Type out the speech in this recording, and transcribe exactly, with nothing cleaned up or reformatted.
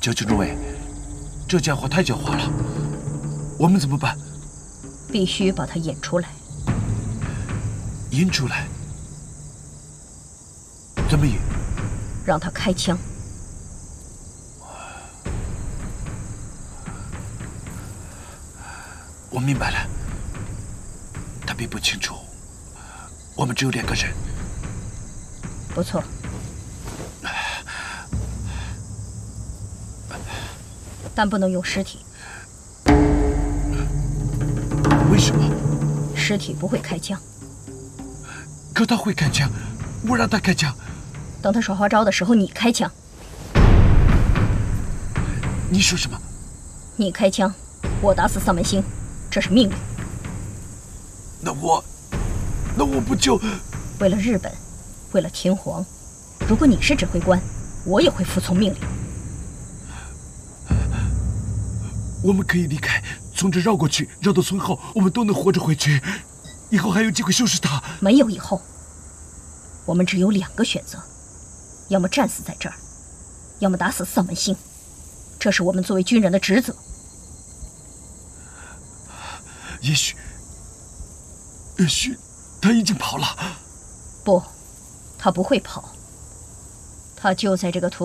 将军中尉，这家伙太狡猾了，我们怎么办？ 必须把他引出来。 引出来？怎么引？ 让他开枪。 我明白了，他并不清楚，我们只有两个人。 不错。但不能用尸体。 为什么？ 尸体不会开枪。 可他会开枪，我让他开枪。 等他耍花招的时候，你开枪。 你说什么？ 你开枪，我打死丧门星，这是命令。 那我，那我不就…… 为了日本，为了天皇，如果你是指挥官，我也会服从命令。 我们可以离开，从这绕过去，绕到村后，我们都能活着回去。以后还有机会收拾他。 没有以后，我们只有两个选择：要么战死在这儿，要么打死丧门星。这是我们作为军人的职责。 也许，也许他已经跑了。 不，他不会跑。他就在这个图。